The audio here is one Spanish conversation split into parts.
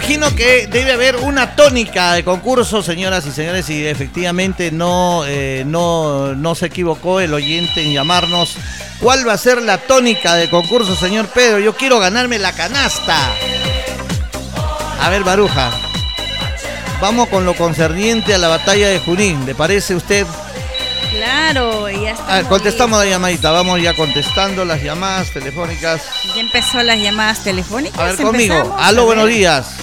imagino que debe haber una tónica de concurso, señoras y señores, y efectivamente no se equivocó el oyente en llamarnos. ¿Cuál va a ser la tónica de concurso, señor Pedro? Yo quiero ganarme la canasta. A ver, Maruja, vamos con lo concerniente a la batalla de Junín. ¿Le parece a usted? Claro, ya está. Contestamos la llamadita, vamos ya contestando las llamadas telefónicas. Ya empezó las llamadas telefónicas. A ver, conmigo. Aló, buenos días.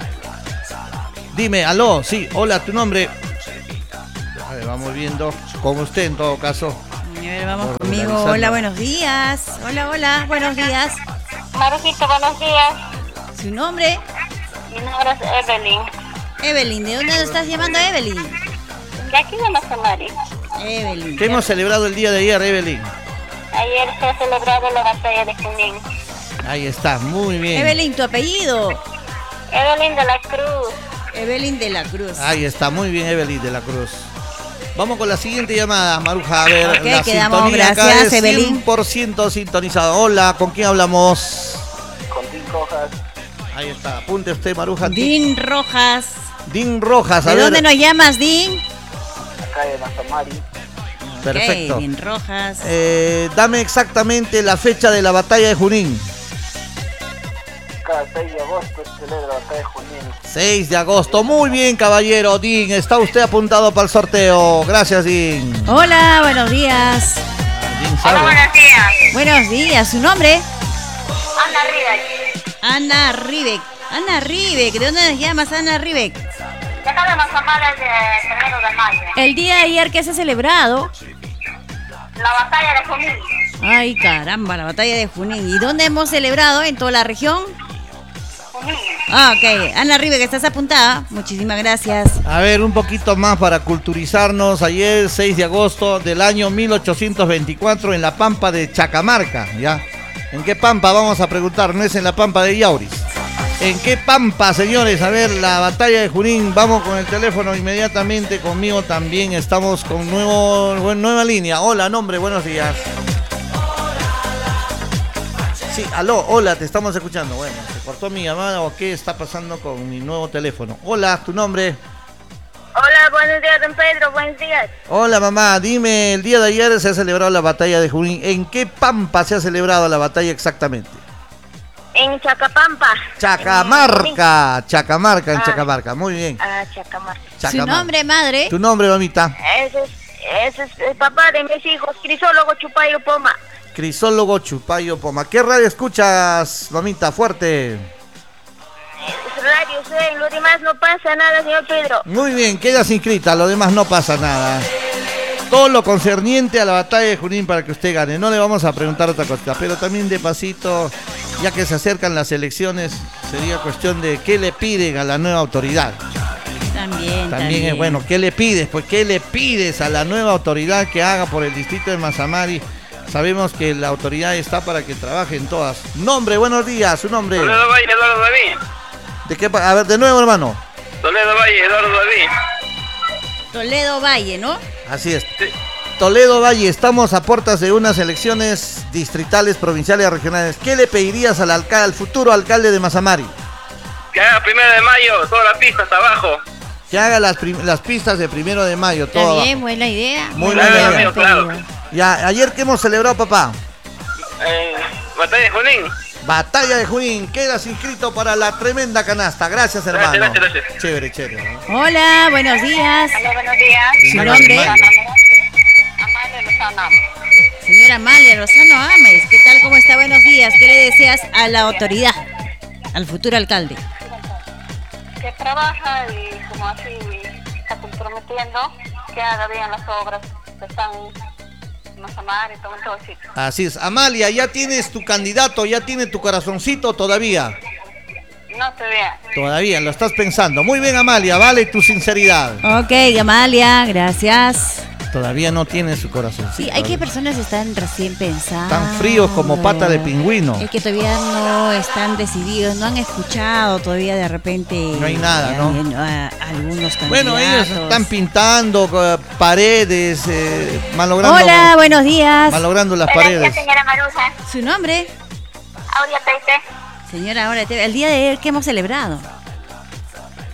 Dime, aló, sí, hola, tu nombre. A ver, vamos viendo con usted en todo caso. A ver, vamos conmigo. Hola, buenos días. Hola, buenos días. Marujita, buenos días. ¿Su nombre? Mi nombre es Evelyn. Evelyn, ¿de dónde estás llamando, Evelyn? De aquí de Mazamari. Evelyn. ¿Qué hemos celebrado el día de ayer, Evelyn? Ayer se ha celebrado la batalla de Junín. Ahí está, muy bien. Evelyn, ¿tu apellido? Evelyn de la Cruz. Evelyn de la Cruz. Ahí está, muy bien, Evelyn de la Cruz. Vamos con la siguiente llamada, Maruja. A ver, Ok, la quedamos, sintonía acá gracias, es Evelyn. 100% sintonizado. Hola, ¿con quién hablamos? Con Din Rojas. Ahí está, apunte usted, Maruja. Din Rojas. Din Rojas, a ¿De ver. dónde nos llamas, Din? Acá de Mazamari. Perfecto. Ok, Din Rojas. Dame exactamente la fecha de la batalla de Junín. Cada 6 de agosto se celebra la batalla de Junín. 6 de agosto. Muy bien, caballero. Din, está usted apuntado para el sorteo. Gracias, Din. Hola, buenos días. Din sabe. Hola, buenos días. Buenos días, ¿su nombre? Ana Rivas. Ana Rivek. Ana Rivek, ¿de dónde nos llamas, Ana Rivek? De acá de Mazamari de 1 de mayo. El día de ayer, ¿qué se ha celebrado? La batalla de Junín. Ay, caramba, la batalla de Junín. ¿Y dónde hemos celebrado? ¿En toda la región? Junín. Ah, ok. Ana Rivek, ¿estás apuntada? Muchísimas gracias. A ver, un poquito más para culturizarnos. Ayer, 6 de agosto del año 1824, en la Pampa de Chacamarca, ¿ya? ¿En qué Pampa? Vamos a preguntar, no es en la Pampa de Yauris. ¿En qué Pampa, señores? A ver, la batalla de Junín. Vamos con el teléfono inmediatamente. Conmigo también estamos con nueva línea. Hola, nombre, buenos días. Sí, aló, hola, te estamos escuchando. Bueno, ¿se cortó mi llamada o qué está pasando con mi nuevo teléfono? Hola, tu nombre. Hola, buenos días, don Pedro. Buenos días. Hola, mamá. Dime, el día de ayer se ha celebrado la batalla de Junín. ¿En qué Pampa se ha celebrado la batalla exactamente? En Chacapampa. Chacamarca, Chacamarca, en Ah. Chacamarca. Muy bien. Chacamarca. ¿Su Chacamarca. nombre, madre? Tu nombre, mamita. Ese es el papá de mis hijos, Crisólogo Chupayo Poma. Crisólogo Chupayo Poma. ¿Qué radio escuchas, mamita? Fuerte. Radio C, lo demás no pasa nada, señor Pedro. Muy bien, quedas inscrita, lo demás no pasa nada. Todo lo concerniente a la batalla de Junín para que usted gane. No le vamos a preguntar otra cosa, pero también de pasito, ya que se acercan las elecciones, sería cuestión de qué le piden a la nueva autoridad. También es bueno, ¿qué le pides? Pues ¿qué le pides a la nueva autoridad que haga por el distrito de Mazamari? Sabemos que la autoridad está para que trabajen todas. Nombre, buenos días, su nombre. Toledo Valle, Eduardo David. ¿De qué? A ver, de nuevo, hermano. Toledo Valle, Eduardo David. Toledo Valle, ¿no? Así es. Sí. Toledo Valle, estamos a puertas de unas elecciones distritales, provinciales y regionales. ¿Qué le pedirías al alcalde, al futuro alcalde de Mazamari? Que haga 1 de mayo, toda la pista hasta abajo. Que haga las pistas de 1 de mayo, todo Está abajo. bien, buena idea. Muy Claro, buena idea. amigo, claro. Ya, ayer que hemos celebrado, papá. Batalla de Junín. Batalla de Junín, quedas inscrito para la tremenda canasta. Gracias, hermano. Gracias. Chévere, chévere. ¿No? Hola, buenos días. Hola, buenos días. ¿Su nombre? Amalia Lozano. Señora Amalia Lozano Ames, ¿qué tal? ¿Cómo está? Buenos días. ¿Qué le deseas a la autoridad, al futuro alcalde? Que trabaja y como así está comprometiendo que haga bien las obras que están en Mazamari y todo eso. Así es. Amalia, ¿ya tienes tu candidato? ¿Ya tiene tu corazoncito todavía? No se vea. Todavía, lo estás pensando. Muy bien, Amalia, vale tu sinceridad. Ok, Amalia, gracias. Todavía no tiene su corazoncito. Sí, hay que personas están recién pensando. Tan fríos como pata de pingüino. Es que todavía no están decididos, no han escuchado todavía de repente. No hay nada, ¿no? Algunos candidatos. Bueno, ellos están pintando paredes, malogrando. Hola, buenos días. Malogrando las Buenos días, paredes. señora Maruja. ¿Su nombre? Aurea Teite. Señora, ahora el día de ayer que hemos celebrado.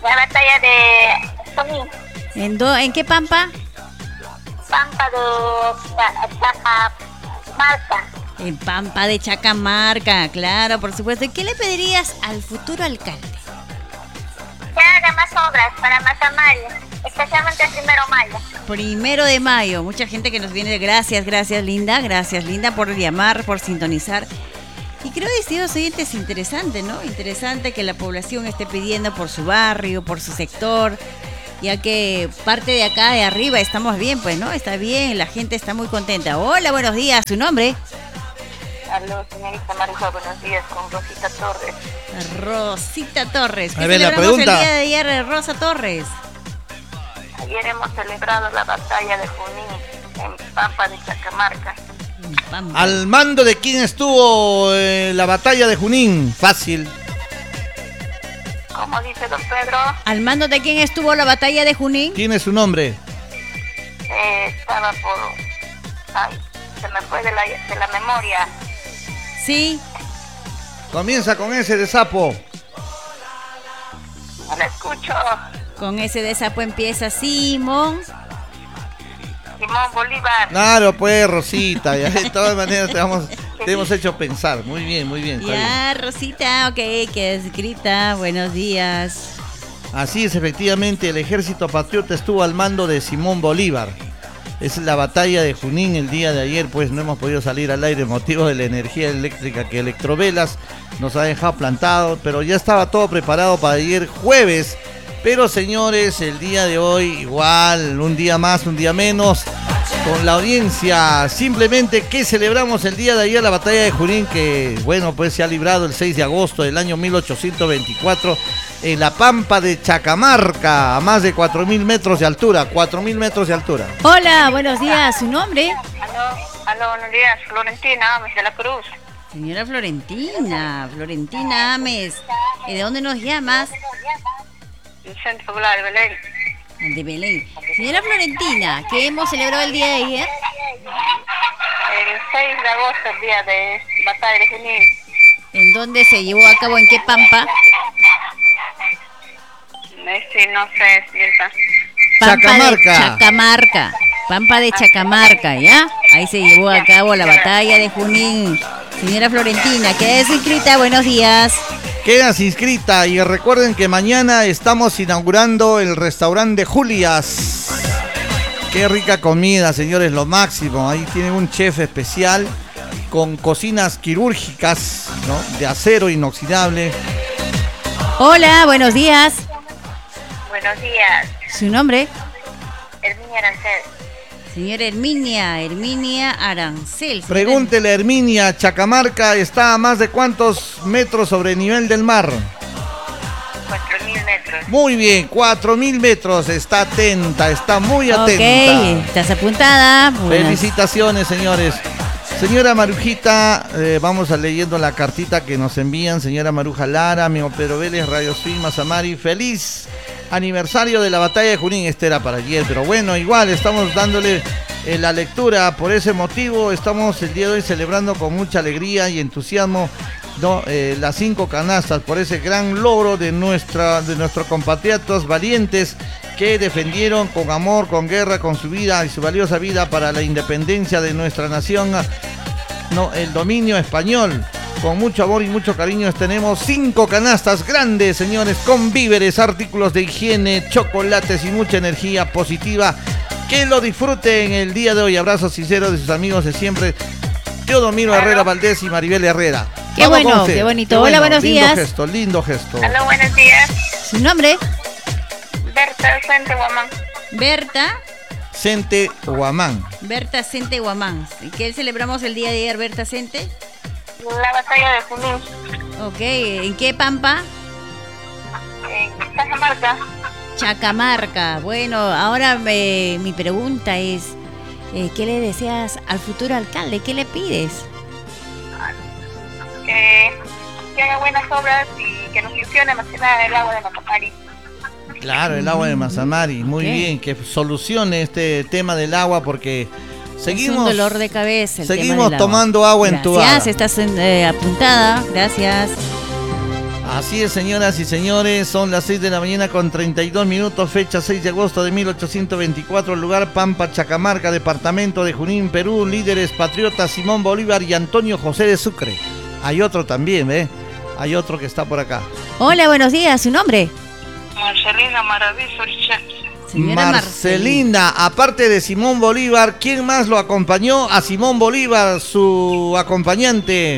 La batalla de Junín. ¿En qué pampa? Pampa de Chacamarca. En Pampa de Chacamarca, claro, por supuesto. ¿Y qué le pedirías al futuro alcalde? Que haga más obras para Mazamayo, especialmente el 1 de mayo. 1 de mayo, mucha gente que nos viene. Gracias, Linda, por llamar, por sintonizar. Y creo, estimados oyentes, es interesante, ¿no? Interesante que la población esté pidiendo por su barrio, por su sector, ya que parte de acá, de arriba, estamos bien, pues, ¿no? Está bien, la gente está muy contenta. Hola, buenos días, ¿su nombre? Aló, señorita Maruja, buenos días, con Rosita Torres. Rosita Torres. ¿Qué A ver, la celebramos el pregunta. día de ayer, Rosa Torres? Ayer hemos celebrado la batalla de Junín en Pampa de Chacamarca. Pampa. ¿Al mando de quién estuvo la batalla de Junín? Fácil. Como dice don Pedro, ¿Al mando de quién estuvo la batalla de Junín? ¿Tiene su nombre? estaba por... Ay, se me fue de la memoria. Sí. Comienza con ese de sapo. No la escucho. Con ese de sapo empieza Simón. Simón Bolívar. Claro, pues, Rosita. Ya, de todas maneras te hemos hecho pensar. Muy bien, muy bien. Está bien. Ya, Rosita, ok, queda escrita. Buenos días. Así es, efectivamente, el ejército patriota estuvo al mando de Simón Bolívar. Es la batalla de Junín el día de ayer, pues no hemos podido salir al aire motivo de la energía eléctrica que Electrovelas nos ha dejado plantado, pero ya estaba todo preparado para ayer jueves. Pero señores, el día de hoy igual, un día más, un día menos, con la audiencia. Simplemente que celebramos el día de ayer la batalla de Junín, que bueno, pues se ha librado el 6 de agosto del año 1824 en la Pampa de Chacamarca, a más de 4.000 metros de altura, 4.000 metros de altura. Hola, buenos días. ¿Su nombre? Aló, buenos días. Florentina Ames de la Cruz. Señora Florentina Ames. ¿Y de dónde nos llamas? Del Centro Popular de Belén. De Belén. Señora Florentina, ¿qué hemos celebrado el día de ayer? El 6 de agosto, el día de batalla de Junín. ¿En dónde se llevó a cabo? ¿En qué pampa? Sí, no sé, cierta. Chacamarca. Pampa de Chacamarca, ¿ya? Ahí se llevó a cabo la batalla de Junín. Señora Florentina, queda inscrita. Buenos días. Quedas inscrita y recuerden que mañana estamos inaugurando el restaurante Julias. Qué rica comida, señores, lo máximo. Ahí tienen un chef especial con cocinas quirúrgicas, ¿no? De acero inoxidable. Hola, buenos días. Buenos días. ¿Su nombre? Herminia Arancel. Señora Herminia Arancel. Pregúntele a Herminia, Chacamarca está a más de ¿cuántos metros sobre el nivel del mar? 4.000 metros. Muy bien, 4.000 metros. Está atenta, está muy atenta. Ok, estás apuntada. Buenas. Felicitaciones, señores. Señora Marujita, vamos a leyendo la cartita que nos envían. Señora Maruja Lara, amigo Pedro Vélez, Radio Swing, Mazamari. Feliz aniversario de la batalla de Junín. Este era para ayer, pero bueno, igual estamos dándole la lectura. Por ese motivo estamos el día de hoy celebrando con mucha alegría y entusiasmo, ¿no? Las 5 canastas por ese gran logro de nuestros compatriotas valientes que defendieron con amor, con guerra, con su vida y su valiosa vida para la independencia de nuestra nación, no, el dominio español. Con mucho amor y mucho cariño tenemos 5 canastas grandes, señores, con víveres, artículos de higiene, chocolates y mucha energía positiva. Que lo disfruten el día de hoy. Abrazos sinceros de sus amigos de siempre, Teodomiro Herrera Valdés y Maribel Herrera. Qué Vamos bueno, con usted. qué bonito. Hola, buenos días. Lindo gesto. Aló, buenos días. ¿Su nombre? Berta Sante Guamán. Sente Guamán. Berta Sente Guamán. ¿Y qué celebramos el día de ayer, Berta Sente? La batalla de Junín. Ok, ¿en qué pampa? En Cajamarca. Chacamarca. Bueno, ahora mi pregunta es, ¿qué le deseas al futuro alcalde? ¿Qué le pides? Que haga buenas obras y que nos funcione más que nada el agua de Macapari. Claro, el agua de Mazamari. Muy bien, que solucione este tema del agua porque seguimos... Es un dolor de cabeza el tema seguimos del agua. tomando agua entubada. Gracias, estás apuntada. Gracias. Así es, señoras y señores, son las 6 de la mañana con 32 minutos, fecha 6 de agosto de 1824, lugar Pampa, Chacamarca, departamento de Junín, Perú, líderes patriotas Simón Bolívar y Antonio José de Sucre. Hay otro también, ¿eh? Hay otro que está por acá. Hola, buenos días, ¿su nombre? Marcelina Maravillo. Señora Marcelina, aparte de Simón Bolívar, ¿quién más lo acompañó a Simón Bolívar, su acompañante?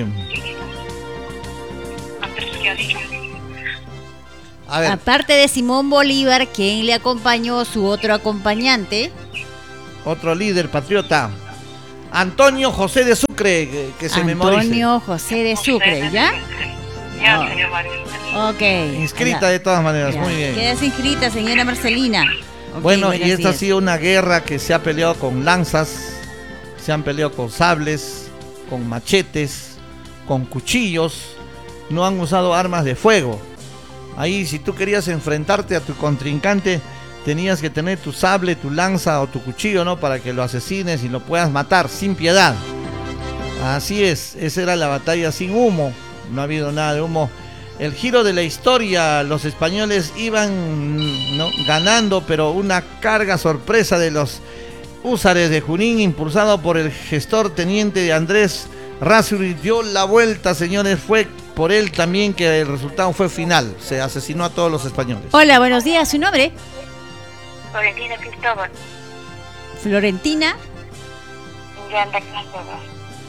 A ver. Aparte de Simón Bolívar, ¿quién le acompañó su otro acompañante? Otro líder patriota. Antonio José de Sucre, que se memorice. Antonio José de Sucre, ¿ya? Ya, señor Mario. Ok. Inscrita de todas maneras, Ya. muy bien. Quedas inscrita, señora Marcelina. Ok, Bueno, y buenos esta ha días. sido una guerra que se ha peleado con lanzas, se han peleado con sables, con machetes, con cuchillos, no han usado armas de fuego. Ahí, si tú querías enfrentarte a tu contrincante, tenías que tener tu sable, tu lanza o tu cuchillo, ¿no? Para que lo asesines y lo puedas matar sin piedad. Así es, esa era la batalla sin humo, no ha habido nada de humo. El giro de la historia, los españoles iban, ¿no?, ganando, pero una carga sorpresa de los húsares de Junín, impulsado por el gestor teniente de Andrés Rasuri, dio la vuelta, señores. Fue por él también que el resultado fue final, se asesinó a todos los españoles. Hola, buenos días, ¿su nombre? Florentina Cristóbal. Florentina. Yanda Cristóbal.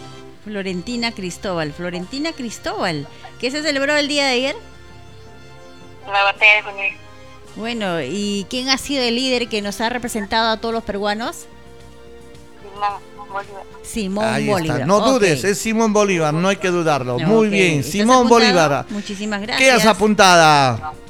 Florentina Cristóbal. ¿Qué se celebró el día de ayer? La batalla de Junín. Bueno, ¿y quién ha sido el líder que nos ha representado a todos los peruanos? Simón Bolívar. Simón Ahí Bolívar. está, no Ok. dudes, es Simón Bolívar, no hay que dudarlo. Muy Ok. bien, ¿Estás Simón apuntado? Bolívar. Muchísimas Quedas gracias. apuntada.